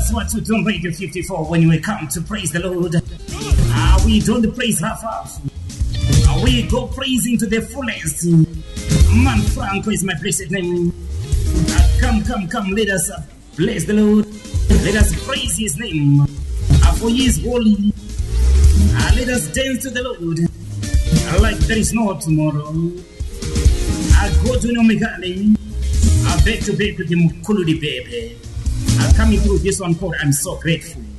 That's what we do on Radio 54 when we come to praise the Lord. We don't praise half. We go praising to the fullest. Man Franco is my blessed name. Come, let us bless the Lord. Let us praise his name. For he is holy. Let us dance to the Lord. Like there is no tomorrow. I go to Nomigani. I beg to beg with the Mukuludi baby. Coming through this one called I'm so grateful.